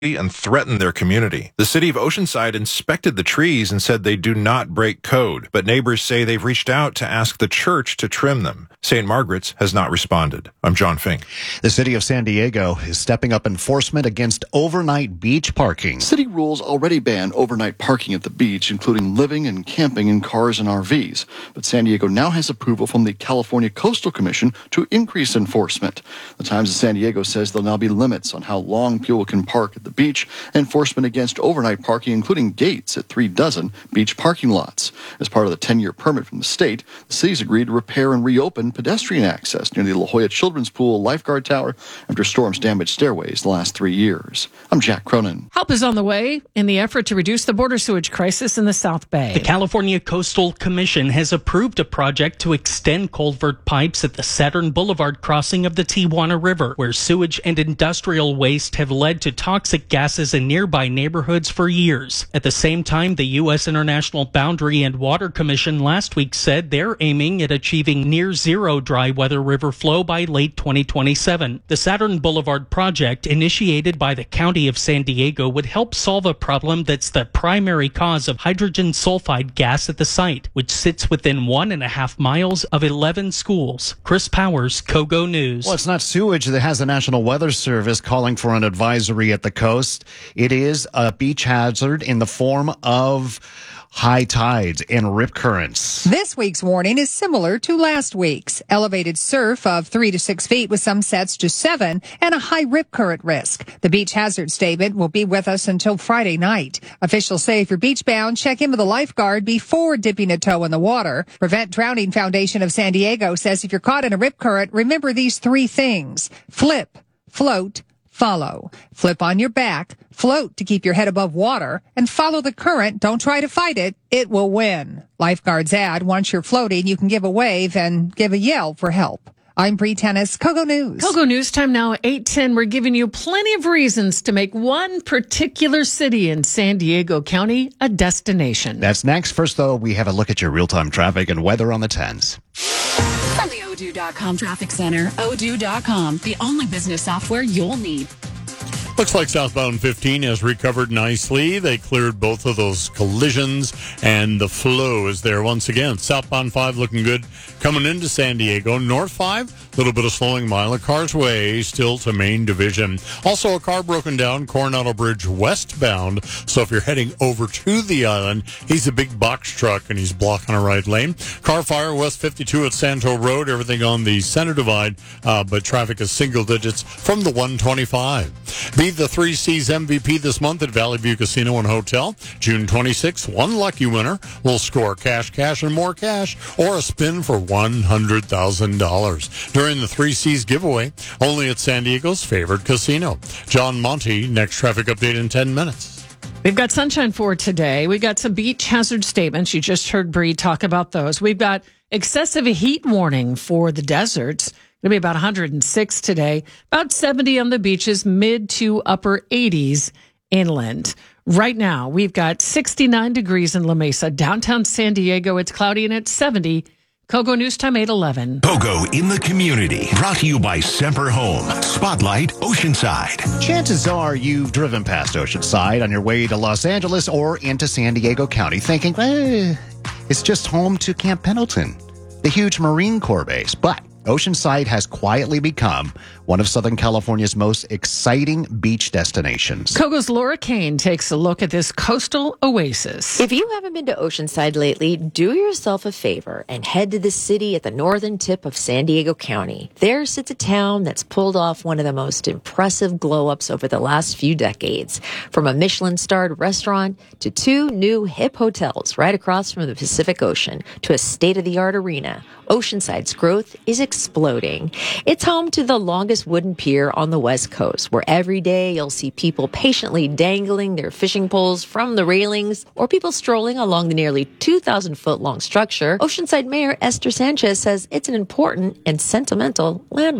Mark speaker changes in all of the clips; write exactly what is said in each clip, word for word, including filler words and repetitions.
Speaker 1: and threaten their community. The city of Oceanside inspected the trees and said they do not break code, but neighbors say they've reached out to ask the church to trim them. Saint Margaret's has not responded. I'm John Fink.
Speaker 2: The city of San Diego is stepping up enforcement against overnight beach parking.
Speaker 3: City rules already ban overnight parking at the beach, including living and camping in cars and R Vs. But San Diego now has approval from the California Coastal Commission to increase enforcement. The Times of San Diego says there'll now be limits on how long people can park at the beach, enforcement against overnight parking, including gates at three dozen beach parking lots. As part of the ten-year permit from the state, the city's agreed to repair and reopen pedestrian access near the La Jolla Children's Pool lifeguard tower after storms damaged stairways the last three years. I'm Jack Cronin.
Speaker 4: Help is on the way in the effort to reduce the border sewage crisis in the South Bay.
Speaker 5: The California Coastal Commission has approved a project to extend culvert pipes at the Saturn Boulevard crossing of the Tijuana River, where sewage and industrial waste have led to toxic gases in nearby neighborhoods for years. At the same time, the U S International Boundary and Water Commission last week said they're aiming at achieving near zero dry weather river flow by late twenty twenty-seven. The Saturn Boulevard project, initiated by the County of San Diego, would help solve a problem that's the primary cause of hydrogen sulfide gas at the site, which sits within one and a half miles of eleven schools. Chris Powers, KOGO News.
Speaker 2: Well, it's not sewage that has the National Weather Service calling for an advisory at the coast. It is a beach hazard in the form of high tides and rip currents.
Speaker 6: This week's warning is similar to last week's. Elevated surf of three to six feet with some sets to seven and a high rip current risk. The beach hazard statement will be with us until Friday night. Officials say if you're beach bound, check in with a lifeguard before dipping a toe in the water. Prevent Drowning Foundation of San Diego says if you're caught in a rip current, remember these three things. Flip, float, follow. Flip on your back, float to keep your head above water, and follow the current. Don't try to fight it. It will win. Lifeguards add, once you're floating, you can give a wave and give a yell for help. I'm Bree Tennis, KOGO News.
Speaker 4: KOGO News time now, eight ten. We're giving you plenty of reasons to make one particular city in San Diego County a destination.
Speaker 2: That's next. First, though, we have a look at your real-time traffic and weather on the tens.
Speaker 7: From the Odoo dot com Traffic Center, Odoo dot com, the only business software you'll need.
Speaker 8: Looks like southbound fifteen has recovered nicely. They cleared both of those collisions, and the flow is there once again. Southbound five looking good coming into San Diego. North five, a little bit of slowing mile of Cars Way, still to Main Division. Also, a car broken down, Coronado Bridge westbound. So if you're heading over to the island, he's a big box truck, and he's blocking a right lane. Car fire west fifty-two at Santo Road. Everything on the center divide, uh, but traffic is single digits from the one twenty-five. Be the Three C's M V P this month at Valley View Casino and Hotel. June twenty-sixth, one lucky winner will score cash, cash, and more cash, or a spin for one hundred thousand dollars during the Three C's giveaway, only at San Diego's favorite casino. John Monty, next traffic update in ten minutes.
Speaker 4: We've got sunshine for today. We've got some beach hazard statements. You just heard Bree talk about those. We've got excessive heat warning for the deserts. It'll be about one hundred six today, about seventy on the beaches, mid to upper eighties inland. Right now, we've got sixty-nine degrees in La Mesa. Downtown San Diego, it's cloudy and it's seventy. KOGO News Time, eight eleven.
Speaker 9: KOGO in the community, brought to you by Semper Home. Spotlight Oceanside.
Speaker 2: Chances are you've driven past Oceanside on your way to Los Angeles or into San Diego County thinking, eh, it's just home to Camp Pendleton, the huge Marine Corps base. But Oceanside has quietly become one of Southern California's most exciting beach destinations.
Speaker 4: KOGO's Laura Kane takes a look at this coastal oasis.
Speaker 10: If you haven't been to Oceanside lately, do yourself a favor and head to the city at the northern tip of San Diego County. There sits a town that's pulled off one of the most impressive glow-ups over the last few decades. From a Michelin-starred restaurant to two new hip hotels right across from the Pacific Ocean to a state-of-the-art arena, Oceanside's growth is exploding. It's home to the longest wooden pier on the West Coast, where every day you'll see people patiently dangling their fishing poles from the railings or people strolling along the nearly two thousand foot long structure. Oceanside Mayor Esther Sanchez says it's an important and sentimental landmark.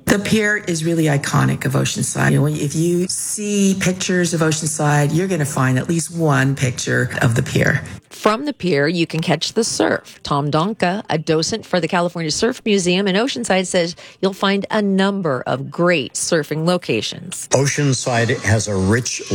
Speaker 11: The pier is really iconic of Oceanside. You know, if you see pictures of Oceanside, you're going to find at least one picture of the pier.
Speaker 10: From the pier, you can catch the surf. Tom Donka, a docent for the California Surf Museum in Oceanside, says you'll find a number of great surfing locations.
Speaker 12: Oceanside has a rich